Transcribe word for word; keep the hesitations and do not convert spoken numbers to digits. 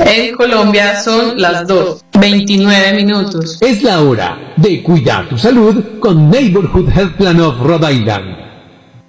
En Colombia son las dos, veintinueve minutos. Es la hora de cuidar tu salud con Neighborhood Health Plan of Rhode Island.